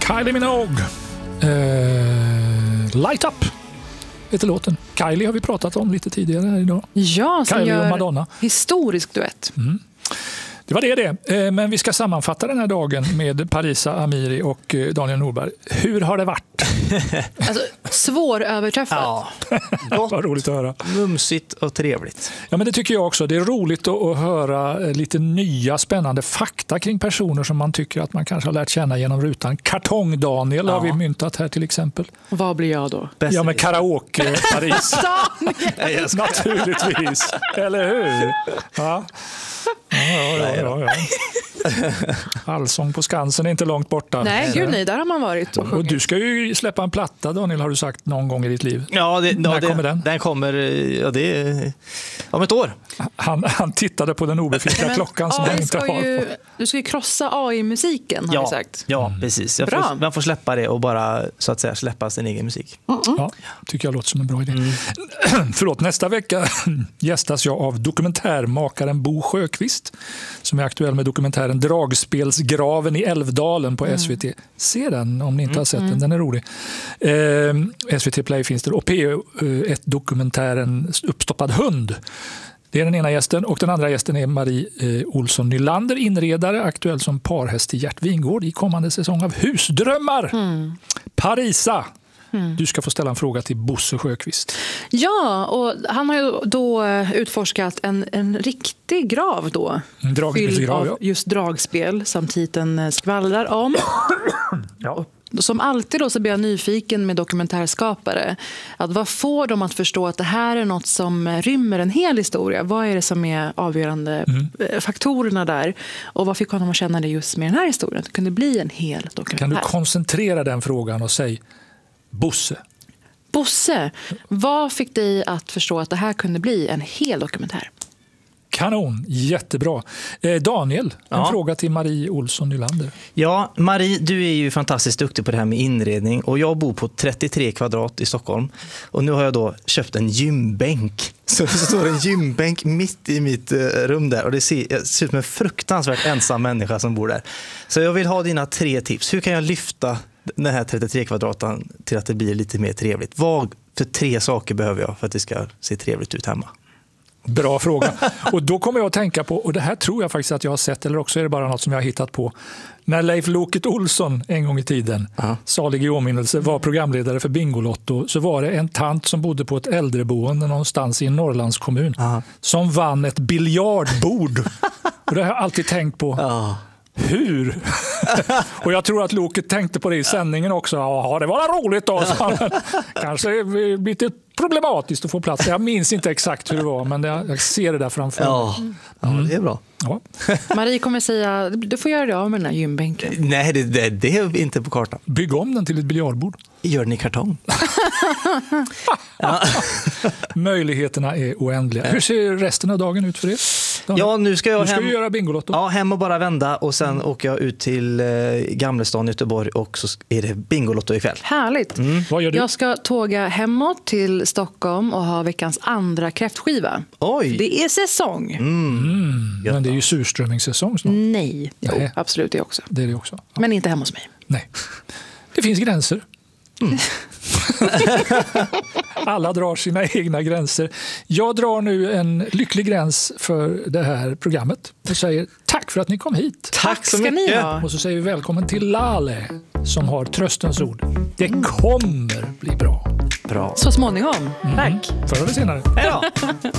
Kylie Minogue. Light Up heter låten. Kylie har vi pratat om lite tidigare här idag. Ja, som Kylie gör och Madonna. Historisk duett. Det var det. Men vi ska sammanfatta den här dagen med Parisa Amiri och Daniel Norberg. Hur har det varit? Alltså, svåröverträffat. Ja, Vad roligt att höra. mumsigt och trevligt. Ja, men det tycker jag också. Det är roligt att höra lite nya spännande fakta kring personer som man tycker att man kanske har lärt känna genom rutan. Kartong-Daniel har vi myntat här till exempel. Vad blir jag då? Ja, men karaoke Paris. Naturligtvis. Eller hur? Ja. Ja. Allsång på Skansen är inte långt borta. Nej, gud nej, där har man varit och Och sjungit. du ska ju släppa en platta, Daniel, har du sagt någon gång i ditt liv. Ja, När kommer den? Den kommer det är om ett år. Han tittade på den obefintliga klockan som han inte har. Du ska ju krossa AI-musiken, har du sagt. Ja, precis. Man får släppa det och bara så att säga släppa sin egen musik. Ja, tycker jag låter som en bra idé. Förlåt, nästa vecka gästas jag av dokumentärmakaren Bo Sjöqvist som är aktuell med dokumentären Dragspelsgraven i Älvdalen på SVT. Se den om ni inte har sett den är rolig. SVT Play finns det. Och P1 dokumentären Uppstoppad hund. Det är den ena gästen och den andra gästen är Marie Olsson Nylander, inredare, aktuell som parhäst till Gert Wingård i kommande säsong av Husdrömmar. Parisa, du ska få ställa en fråga till Bosse Sjöqvist. Ja, och han har ju då utforskat en riktig grav då. En dragspelsgrav, av just dragspel som titeln skvallrar om. Ja. Som alltid då så blir jag nyfiken med dokumentärskapare. Att vad får dem att förstå att det här är något som rymmer en hel historia? Vad är det som är avgörande faktorerna där? Och vad fick honom att känna det just med den här historien? Det kunde bli en hel dokumentär. Kan du koncentrera den frågan och säga Bosse, vad fick dig att förstå att det här kunde bli en hel dokumentär? Kanon, jättebra. Daniel, en fråga till Marie Olsson Nylander. Ja, Marie, du är ju fantastiskt duktig på det här med inredning och jag bor på 33 kvadrat i Stockholm och nu har jag då köpt en gymbänk. Så det står en gymbänk mitt i mitt rum där och det ser ut som en fruktansvärt ensam människa som bor där. Så jag vill ha dina 3 tips. Hur kan jag lyfta den här 33 kvadraten till att det blir lite mer trevligt? Vad för 3 saker behöver jag för att det ska se trevligt ut hemma? Bra fråga. Och då kommer jag att tänka på, och det här tror jag faktiskt att jag har sett, eller också är det bara något som jag har hittat på. När Leif Loket Olsson en gång i tiden, salig i åminnelse, var programledare för Bingolotto, så var det en tant som bodde på ett äldreboende någonstans i en Norrlandskommun som vann ett biljardbord. Och det har jag alltid tänkt på. Hur? Och jag tror att Loket tänkte på det i sändningen också. Ja, det var roligt då. Kanske lite problematiskt att få plats. Jag minns inte exakt hur det var, men jag ser det där framför mig. Ja, det är bra. Ja. Marie kommer säga, du får göra det av med den här gymbänken. Nej, det är inte på kartan. Bygg om den till ett biljardbord. Gör den i kartong. Möjligheterna är oändliga. Hur ser resten av dagen ut för er? Ja, nu ska jag hem. Göra Bingolotto. Ja, hem och bara vända och sen åker jag ut till Gamlestan i Göteborg och så är det Bingolotto ikväll. Härligt. Vad gör du? Jag ska tåga hemåt till Stockholm och ha veckans andra kräftskiva. Oj! Det är säsong. Men det är ju surströmmingssäsong snart. Nej, jo, absolut det också. Det är det också. Ja. Men inte hemma hos mig. Nej. Det finns gränser. Alla drar sina egna gränser. Jag drar nu en lycklig gräns för det här programmet och säger tack för att ni kom hit. Tack så ska mycket. Ni ha. Och så säger vi välkommen till Lale som har tröstens ord. Det kommer bli bra. Bra. Så småningom. Tack. Förr eller senare. Hej då!